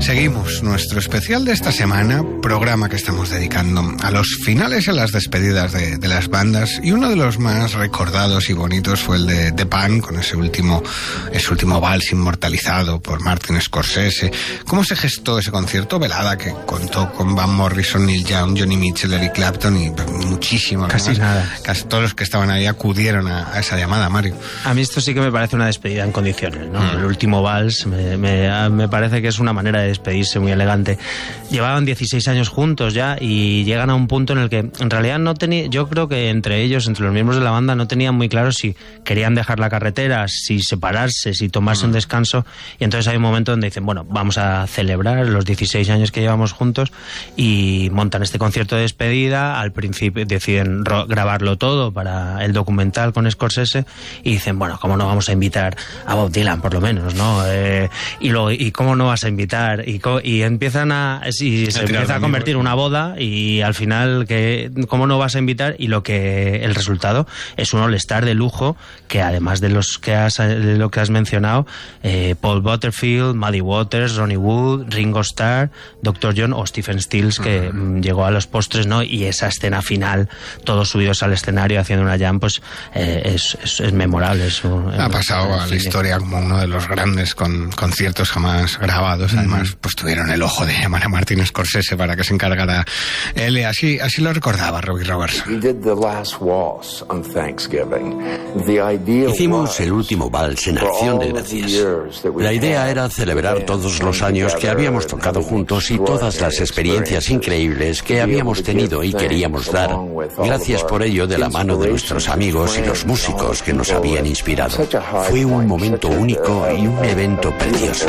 Seguimos nuestro especial de esta semana, programa que estamos dedicando a los finales y a las despedidas de las bandas, y uno de los más recordados y bonitos fue el de The Pan, con ese último vals inmortalizado por Martin Scorsese. ¿Cómo se gestó ese concierto velada que contó con Van Morrison, Neil Young, Johnny Mitchell, Eric Clapton y muchísimos casi más? Nada. Casi todos los que estaban ahí acudieron a esa llamada, Mario. A mí esto sí que me parece una despedida en condiciones, ¿no? El último vals me parece que es una manera de despedirse muy elegante. Llevaban 16 años juntos ya y llegan a un punto en el que en realidad no tenía, yo creo que entre ellos, entre los miembros de la banda, no tenían muy claro si querían dejar la carretera, si separarse, si tomarse un descanso, y entonces hay un momento donde dicen, bueno, vamos a celebrar los 16 años que llevamos juntos, y montan este concierto de despedida. Al principio deciden grabarlo todo para el documental con Scorsese y dicen, bueno, ¿cómo no vamos a invitar a Bob Dylan, por lo menos, ¿no? Y cómo no vas a invitar, y empiezan se empieza a convertir una boda, y al final, ¿cómo no vas a invitar? Y el resultado es un all-star de lujo, que además de lo que has mencionado, Paul Butterfield, Muddy Waters, Ronnie Wood, Ringo Starr, Dr. John o Stephen Stills, que llegó a los postres, ¿no? Y esa escena final, todos subidos al escenario haciendo una jam, pues es memorable. Ha pasado a la historia como uno de los grandes conciertos jamás grabados. Además, pues tuvieron el ojo de llamar a Martin Scorsese para que se encargara él. Así lo recordaba Robbie Robertson. Hicimos el último vals en Acción de Gracias. La idea era celebrar todos los años que habíamos tocado juntos y todas las experiencias increíbles que habíamos tenido y queríamos dar. Gracias por ello, de la mano de nuestros amigos y los músicos que nos habían inspirado. Fue un momento único y un evento precioso.